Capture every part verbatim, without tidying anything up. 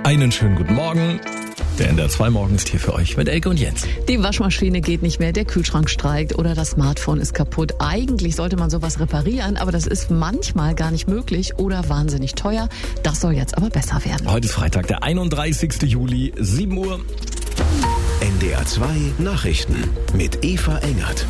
Einen schönen guten Morgen. Der N D R zwei Morgen ist hier für euch mit Elke und Jens. Die Waschmaschine geht nicht mehr, der Kühlschrank streikt oder das Smartphone ist kaputt. Eigentlich sollte man sowas reparieren, aber das ist manchmal gar nicht möglich oder wahnsinnig teuer. Das soll jetzt aber besser werden. Heute ist Freitag, der einunddreißigsten Juli, sieben Uhr. N D R zwei Nachrichten mit Eva Engert.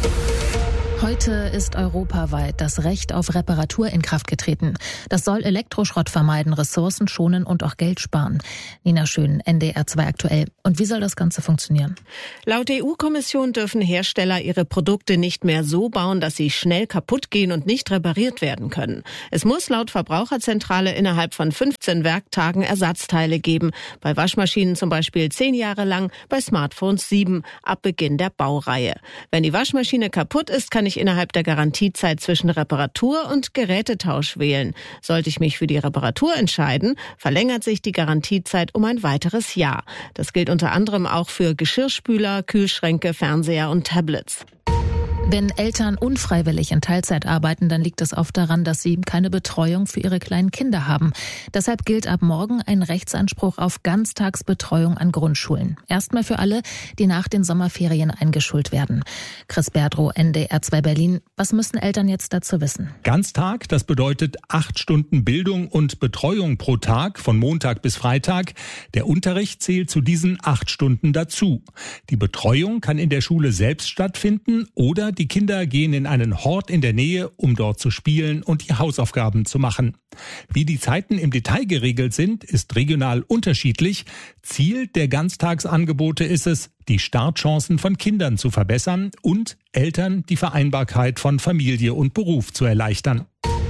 Heute ist europaweit das Recht auf Reparatur in Kraft getreten. Das soll Elektroschrott vermeiden, Ressourcen schonen und auch Geld sparen. Nina Schön, N D R zwei aktuell. Und wie soll das Ganze funktionieren? Laut E U-Kommission dürfen Hersteller ihre Produkte nicht mehr so bauen, dass sie schnell kaputt gehen und nicht repariert werden können. Es muss laut Verbraucherzentrale innerhalb von fünfzehn Werktagen Ersatzteile geben. Bei Waschmaschinen zum Beispiel zehn Jahre lang, bei Smartphones sieben, ab Beginn der Baureihe. Wenn die Waschmaschine kaputt ist, kann ich innerhalb der Garantiezeit zwischen Reparatur und Gerätetausch wählen. Sollte ich mich für die Reparatur entscheiden, verlängert sich die Garantiezeit um ein weiteres Jahr. Das gilt unter anderem auch für Geschirrspüler, Kühlschränke, Fernseher und Tablets. Wenn Eltern unfreiwillig in Teilzeit arbeiten, dann liegt es oft daran, dass sie keine Betreuung für ihre kleinen Kinder haben. Deshalb gilt ab morgen ein Rechtsanspruch auf Ganztagsbetreuung an Grundschulen. Erstmal für alle, die nach den Sommerferien eingeschult werden. Chris Berdrow, N D R zwei Berlin. Was müssen Eltern jetzt dazu wissen? Ganztag, das bedeutet acht Stunden Bildung und Betreuung pro Tag, von Montag bis Freitag. Der Unterricht zählt zu diesen acht Stunden dazu. Die Betreuung kann in der Schule selbst stattfinden oder die Kinder gehen in einen Hort in der Nähe, um dort zu spielen und die Hausaufgaben zu machen. Wie die Zeiten im Detail geregelt sind, ist regional unterschiedlich. Ziel der Ganztagsangebote ist es, die Startchancen von Kindern zu verbessern und Eltern die Vereinbarkeit von Familie und Beruf zu erleichtern.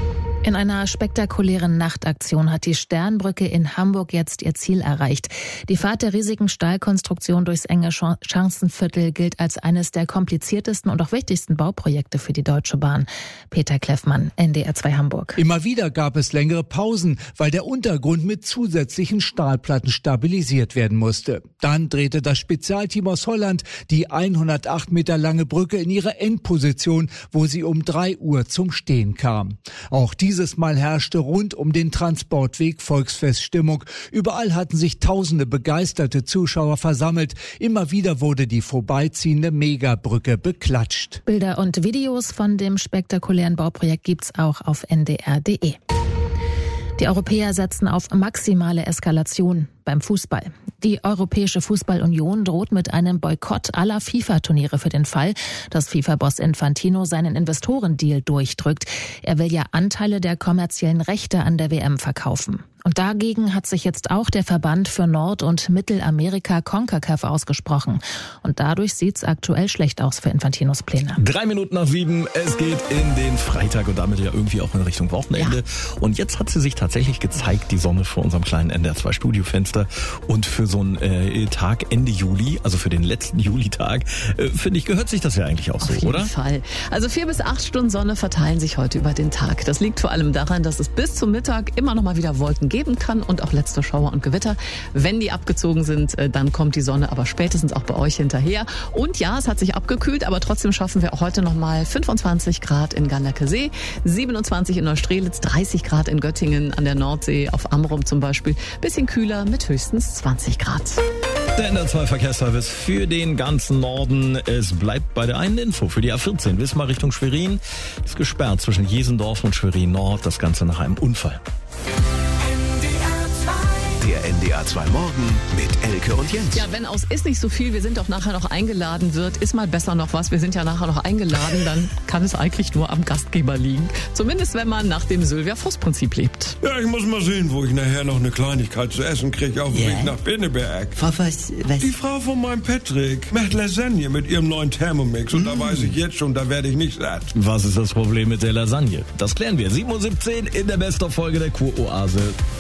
In einer spektakulären Nachtaktion hat die Sternbrücke in Hamburg jetzt ihr Ziel erreicht. Die Fahrt der riesigen Stahlkonstruktion durchs enge Schanzenviertel gilt als eines der kompliziertesten und auch wichtigsten Bauprojekte für die Deutsche Bahn. Peter Kleffmann, N D R zwei Hamburg. Immer wieder gab es längere Pausen, weil der Untergrund mit zusätzlichen Stahlplatten stabilisiert werden musste. Dann drehte das Spezialteam aus Holland die hundertacht Meter lange Brücke in ihre Endposition, wo sie um drei Uhr zum Stehen kam. Auch die Dieses Mal herrschte rund um den Transportweg Volksfeststimmung. Überall hatten sich tausende begeisterte Zuschauer versammelt. Immer wieder wurde die vorbeiziehende Megabrücke beklatscht. Bilder und Videos von dem spektakulären Bauprojekt gibt's auch auf N D R punkt D E. Die Europäer setzen auf maximale Eskalation beim Fußball. Die Europäische Fußballunion droht mit einem Boykott aller FIFA-Turniere für den Fall, dass FIFA-Boss Infantino seinen Investorendeal durchdrückt. Er will ja Anteile der kommerziellen Rechte an der W M verkaufen. Und dagegen hat sich jetzt auch der Verband für Nord- und Mittelamerika CONCACAF ausgesprochen. Und dadurch sieht's aktuell schlecht aus für Infantinos Pläne. Drei Minuten nach sieben, es geht in den Freitag und damit ja irgendwie auch in Richtung Wochenende. Ja. Und jetzt hat sie sich tatsächlich gezeigt, die Sonne vor unserem kleinen N D R zwei Studiofenster. Und für so einen äh, Tag Ende Juli, also für den letzten Julitag, äh, finde ich, gehört sich das ja eigentlich auch so, oder? Auf jeden Fall. Also vier bis acht Stunden Sonne verteilen sich heute über den Tag. Das liegt vor allem daran, dass es bis zum Mittag immer noch mal wieder Wolken geben kann und auch letzte Schauer und Gewitter. Wenn die abgezogen sind, dann kommt die Sonne aber spätestens auch bei euch hinterher. Und ja, es hat sich abgekühlt, aber trotzdem schaffen wir auch heute noch mal fünfundzwanzig Grad in Ganderkesee, siebenundzwanzig in Neustrelitz, dreißig Grad in Göttingen an der Nordsee, auf Amrum zum Beispiel. Bisschen kühler mit höchstens zwanzig Grad. Der N D R zwei Verkehrsservice für den ganzen Norden. Es bleibt bei der einen Info für die A vierzehn. Wismar Richtung Schwerin ist gesperrt zwischen Jesendorf und Schwerin Nord. Das Ganze nach einem Unfall. Der N D R zwei Morgen mit Elke und Jens. Ja, wenn aus ist nicht so viel, wir sind doch nachher noch eingeladen wird, ist mal besser noch was. Wir sind ja nachher noch eingeladen, dann kann es eigentlich nur am Gastgeber liegen. Zumindest, wenn man nach dem Sylvia-Voss-Prinzip lebt. Ja, ich muss mal sehen, wo ich nachher noch eine Kleinigkeit zu essen kriege auf dem Ja. Weg nach Pinneberg. Frau Voss, was? Die Frau von meinem Patrick macht Lasagne mit ihrem neuen Thermomix und da weiß ich jetzt schon, da werde ich nicht satt. Was ist das Problem mit der Lasagne? Das klären wir. sieben Uhr siebzehn in der Best-of-Folge der Kuroase.